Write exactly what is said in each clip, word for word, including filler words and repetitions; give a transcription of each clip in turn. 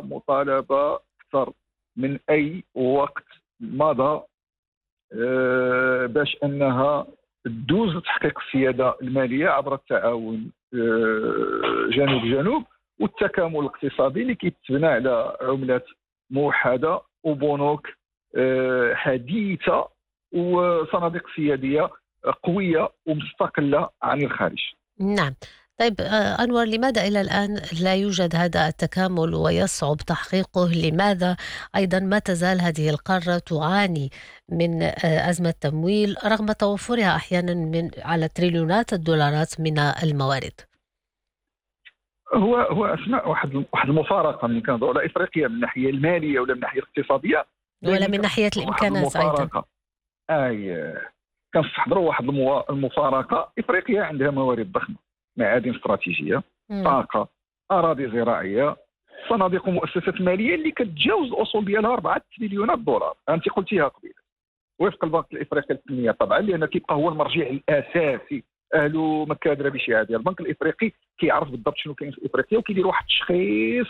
مطالبه اكثر من اي وقت مضى أه باش انها تدوز لتحقيق السياده الماليه عبر التعاون أه جنوب جنوب والتكامل الاقتصادي اللي كيتبنى على عملات موحده وبنوك أه حديثه وصناديق سياديه قويه ومستقله عن الخارج. نعم. طيب آه، أنور، لماذا إلى الآن لا يوجد هذا التكامل ويصعب تحقيقه؟ لماذا أيضا ما تزال هذه القارة تعاني من آه، أزمة تمويل رغم توفرها أحيانا من على تريليونات الدولارات من الموارد؟ هو هو اسماء واحد واحد المفارقه ملي كنهضروا على افريقيا من الناحيه الماليه ولا من الناحيه الاقتصاديه، ولا من ناحية واحد الإمكانات أيضا. المفارقه. اي كنستحضروا واحد الموا- المفارقه. افريقيا عندها موارد ضخمه، معادن استراتيجيه، مم. طاقه، اراضي زراعيه، صناديق ومؤسسات ماليه اللي كتجاوز الاصول ديالها أربعة تريليونات دولار. انت قلتيها قبيله وفق البنك الافريقي للتنميه طبعا، لان كيبقى هو المرجع الاساسي. اهل مكادره بشيعه ديال البنك الافريقي كيعرف بالضبط شنو كاين في افريقيا وكيدير واحد التشخيص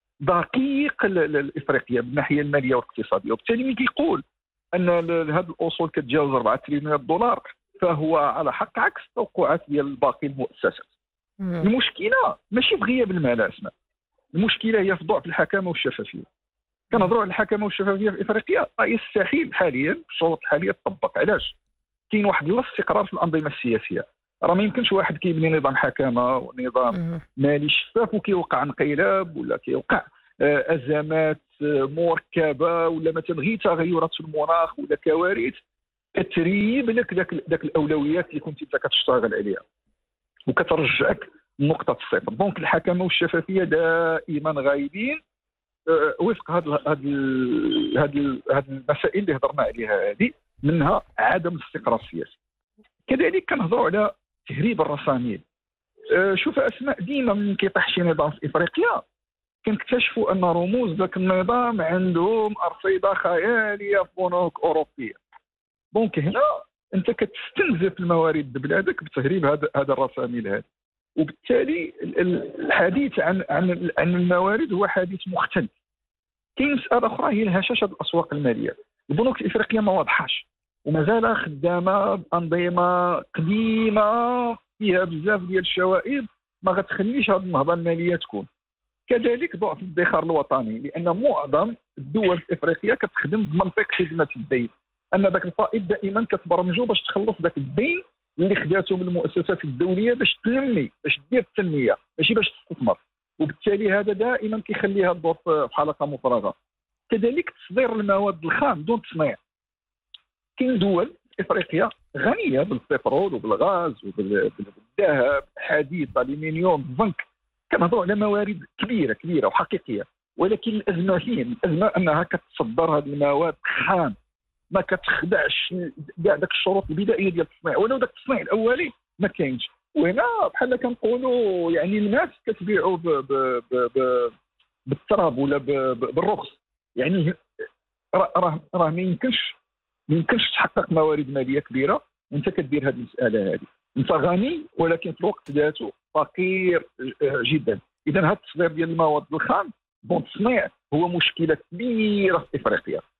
دقيق لافريقيا من الناحيه الماليه والاقتصاديه. وبالتالي ملي كيقول ان هذه الاصول كتجاوز أربعة تريليونات دولار فهو على حق عكس التوقعات ديال باقي المؤسسات. مم. المشكله ماشي في غياب المال اسماء، المشكله هي في ضعف الحكامه والشفافيه. كنهضروا على الحكامه والشفافيه في افريقيا، يستحيل حاليا الشروط الحاليه تطبق. علاش؟ كاين واحد الاستقرار في الانظمه السياسيه. راه ما يمكنش واحد كيبني نظام حكامه ونظام مم. مالي شفاف وكيوقع انقلاب ولا كيوقع آه، ازمات آه، مركبه ولا مثلا غير تغيرات في المناخ ولا كوارث كتريب لك ذاك ذاك الاولويات اللي كنت انت كتشتغل عليها وكترجعك لنقطه الصفر. دونك الحكامه والشفافيه دائما غايبين آه، وفق هاد هاد هاد هاد المسائل اللي هضرنا عليها هذه، منها عدم الاستقرار السياسي. كذلك كنهضروا على تهريب الرساميل. أه شوف اسماء، ديما من كيطيح شي نظام في افريقيا كنكتشفوا ان رموز ذاك النظام عندهم ارصده خياليه في بنوك اوروبيه. دونك هنا انت كتستنزف الموارد بلادك بتهريب هذا هذا الرساميل هذا، وبالتالي الحديث عن عن عن الموارد هو حديث مختلف. كاين مساله اخرى هي الهشاشه الاسواق الماليه. البنوك الافريقيه ما واضحاش ومازال خدامه بانظمه قديمه فيها بزاف ديال الشوائب ما غتخليش هذه النهضه الماليه تكون. كذلك ضعف الادخار الوطني، لان معظم الدول في افريقيا كتخدم بمنطق خدمه الدين، ان ذاك الفائض دائما كتبرمجو باش تخلص ذاك الدين اللي خداته من المؤسسات الدوليه باش تنمي، باش دير التنميه، ماشي باش تستثمر. وبالتالي هذا دائما كيخليها تدور في حلقه مفرغه. كذلك تصدير المواد الخام دون تصنيع. كاين دول افريقيا غنيه بالبترول وبالغاز وبالذهب، حديد، الومنيوم، الزنك. كنهضروا على موارد كبيره كبيره وحقيقيه، ولكن الازمه فين؟ الازمه انها كتصدر هذه المواد خام، ما كتخدعش كاع داك الشروط البدائيه ديال التصنيع، ولو داك التصنيع الاولي ما كاينش. وهنا بحال كنقولوا يعني الناس كتبيعوا ب ب ب بالتراب ولا بالرخص. يعني راه راه ما يمكنش ما يمكنش تحقق موارد ماليه كبيره وانت كدير هذه المساله هذه. انت غني ولكن في الوقت ذاته فقير جدا. اذا هذا التصدير ديال المواد الخام دون تصنيع هو مشكله كبيره في افريقيا.